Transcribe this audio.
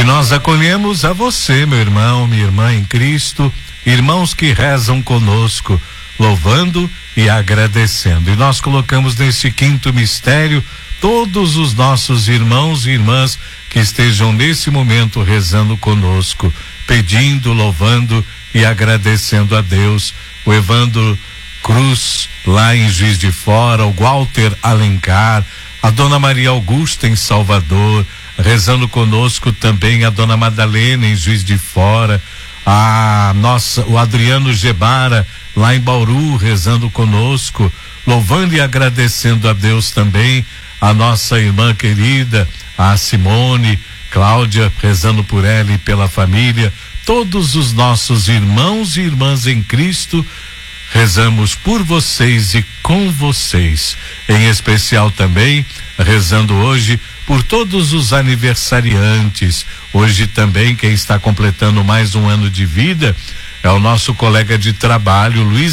nós acolhemos a você, meu irmão, minha irmã em Cristo, irmãos que rezam conosco, louvando e agradecendo. E nós colocamos nesse quinto mistério todos os nossos irmãos e irmãs que estejam nesse momento rezando conosco, pedindo, louvando e agradecendo a Deus. O Evandro Cruz, lá em Juiz de Fora, o Walter Alencar, a Dona Maria Augusta em Salvador, rezando conosco também a Dona Madalena em Juiz de Fora, o Adriano Gebara lá em Bauru rezando conosco, louvando e agradecendo a Deus também, a nossa irmã querida, a Simone, Cláudia, rezando por ela e pela família, todos os nossos irmãos e irmãs em Cristo, rezamos por vocês e com vocês, em especial também rezando hoje por todos os aniversariantes. Hoje também quem está completando mais um ano de vida é o nosso colega de trabalho, Luiz